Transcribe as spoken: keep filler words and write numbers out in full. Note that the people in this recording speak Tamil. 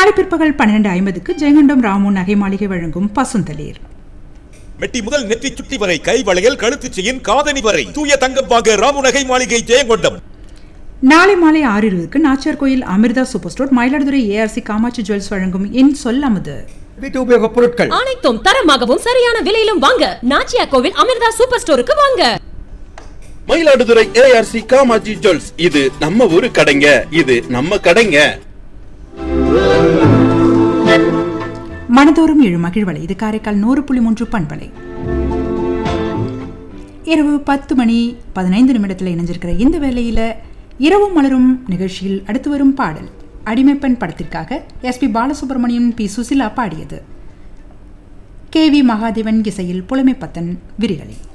நாளை பிற்பகல் பன்னிரண்டு ஐம்பதுக்கு ஜெயங்கொண்டம் ராமு நகை மாளிகை வழங்கும் பசுந்தளிர். மெட்டி முதல் நெற்றி சுட்டி வரை கை வளையல் கழுத்து செயின் காதணி வரை தூய தங்கம் வாங்க ராமு நகை மாளிகை ஜெயங்கொண்டம். நாளை மாலை ஆறு இருபதுக்கு நாச்சியார் கோயில் Amrita super store Mayiladuthurai ARC Kamakshi jewels வழங்கும் என் சொல் அமுது. வீட்டு உபயோக பொருட்கள் அனைத்தும் தரமாகவும் சரியான விலையிலும் வாங்க நாச்சியார் கோவில் அமிர்தா சூப்பர் ஸ்டோருக்கு வாங்க. மயிலாடுதுறை ஏஆர்சி காமாட்சி ஜுவல்ஸ், இது நம்ம ஊரு கடைங்க, இது நம்ம கடைங்க. மனதோறும் எழு மகிழ்வலை, இது காரைக்கால் நூறு புள்ளி மூன்று பண்பலை. இரவு பத்து மணி பதினைந்து நிமிடத்தில் இணைஞ்சிருக்கிற இந்த வேளையில இரவு மலரும் நிகழ்ச்சியில் அடுத்து வரும் பாடல் அடிமைப்பெண் படத்திற்காக S B Balasubramanian, B Susheela பாடியது. கே வி மகாதேவன் இசையில் புலமைப்பத்தன் விரிகளில்.